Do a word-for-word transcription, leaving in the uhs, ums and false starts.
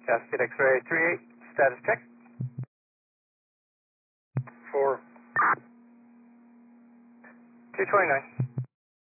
Cascade X-ray three eight, status check. Four. two twenty-nine.